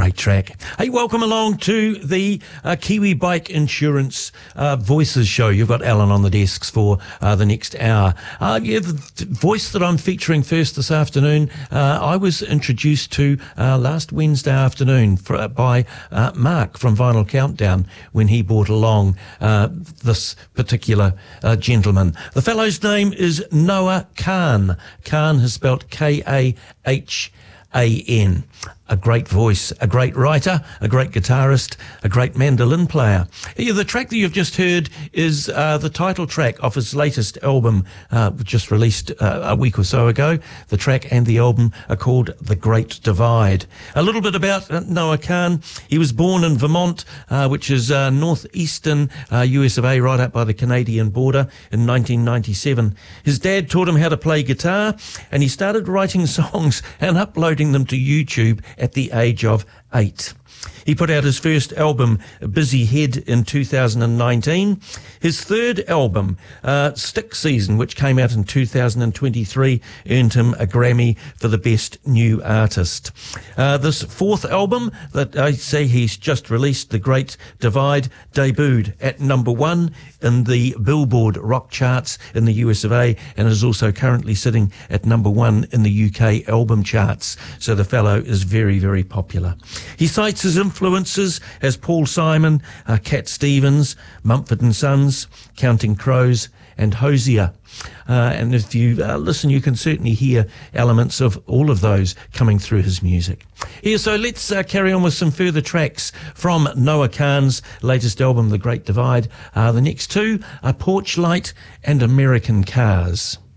Great track. Hey, welcome along to the Kiwi Bike Insurance Voices show. You've got Alan on the desks for the next hour. The voice that I'm featuring first this afternoon, I was introduced to last Wednesday afternoon by Mark from Vinyl Countdown when he brought along this particular gentleman. The fellow's name is Noah Kahan. Kahan is spelled Kahan. A great voice, a great writer, a great guitarist, a great mandolin player. The track that you've just heard is the title track of his latest album, just released a week or so ago. The track and the album are called The Great Divide. A little bit about Noah Kahan. He was born in Vermont, which is northeastern US of A, right up by the Canadian border, in 1997. His dad taught him how to play guitar, and he started writing songs and uploading them to YouTube at the age of 8. He put out his first album, Busy Head, in 2019. His third album, Stick Season, which came out in 2023, earned him a Grammy for the Best New Artist. This fourth album that I say he's just released, The Great Divide, debuted at number 1 in the Billboard rock charts in the US of A, and is also currently sitting at number 1 in the UK album charts. So the fellow is very, very popular. He cites his influences as Paul Simon, Cat Stevens, Mumford & Sons, Counting Crows, and Hosier. And if you listen, you can certainly hear elements of all of those coming through his music. So let's carry on with some further tracks from Noah Kahan's latest album, The Great Divide. The next two are Porch Light and American Cars.